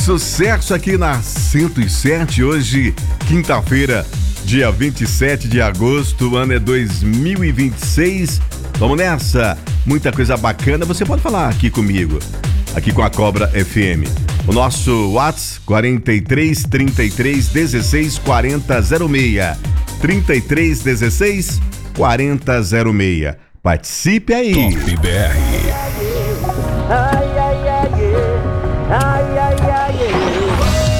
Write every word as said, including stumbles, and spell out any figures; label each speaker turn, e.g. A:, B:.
A: Sucesso aqui na cento e sete, hoje, quinta-feira, dia vinte e sete de agosto, o ano é dois mil e vinte e seis. Vamos nessa, muita coisa bacana. Você pode falar aqui comigo, aqui com a Cobra F M. O nosso WhatsApp, quarenta e três, trinta e três, dezesseis, quarenta, zero seis. trinta e três, dezesseis, quarenta, zero seis. Participe aí.
B: Top B R.